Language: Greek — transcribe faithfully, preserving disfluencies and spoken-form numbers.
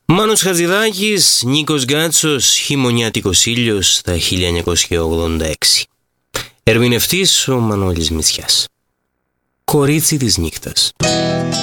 Μάνος Χατζηδάκης, Νίκος Γκάτσος, Χειμωνιάτικος ήλιος τα χίλια εννιακόσια ογδόντα έξι. Ερμηνευτής ο Μανώλης Μητσιάς. Κορίτσι της νύχτας.